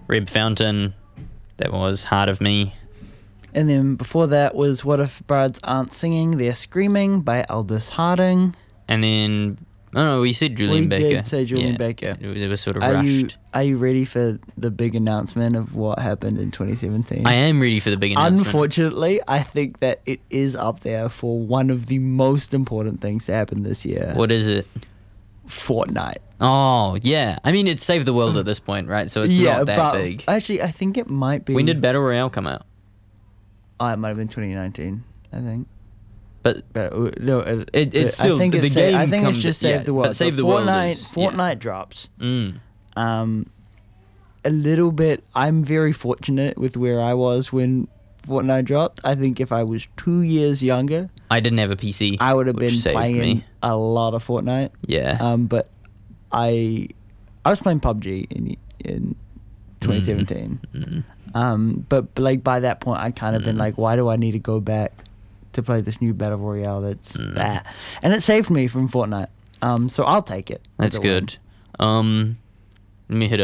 Reb Fountain, that was Heart of Me. And then before that was What If Birds Aren't Singing, They're Screaming by Aldous Harding. And then, oh no, we said Julian Baker. We did say Julian Baker. It was sort of rushed. Are you ready for the big announcement of what happened in 2017? I am ready for the big announcement. Unfortunately, I think that it is up there for one of the most important things to happen this year. What is it? Fortnite. Oh, yeah. I mean, it's saved the world at this point, right? So it's not that big. Actually, I think it might be. When did Battle Royale come out? Oh, it might have been 2019, I think. But no, it's still, I think the game I think comes... it's just Save the World. But Save the World is... Fortnite drops. Mm. A little bit... I'm very fortunate with where I was when Fortnite dropped. I think if I was 2 years younger... I didn't have a PC. I would have been saved playing me. a lot of Fortnite. Yeah. But I was playing PUBG in 2017. But like by that point, I'd kind of been like, why do I need to go back to play this new Battle Royale that's and it saved me from Fortnite. So I'll take it. That's good. Let me hit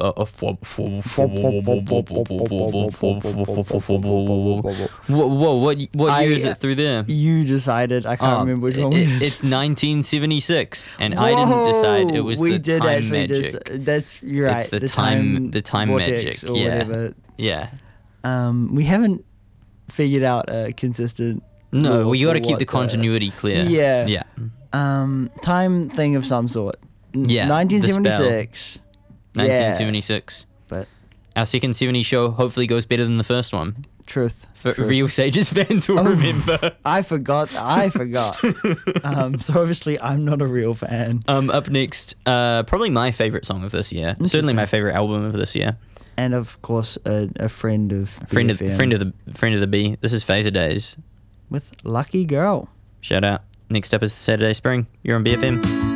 what year is it through there? You decided. I can't remember which one. It's 1976, and I didn't decide. It was the time magic. That's you're right. It's the time vortex magic. Or whatever. Yeah. We haven't figured out a consistent. No, well, you got to keep the continuity clear. Yeah. Yeah. Time thing of some sort. Yeah. 1976. 1976. But our second 70 show hopefully goes better than the first one. Truth. Real Sages fans will remember. I forgot. So obviously I'm not a real fan. Up next, probably my favorite song of this year. Certainly my favorite album of this year. And of course, a friend of friend of the B. This is Phaser Days with Lucky Girl. Shout out. Next up is Saturday Spring. You're on BFM.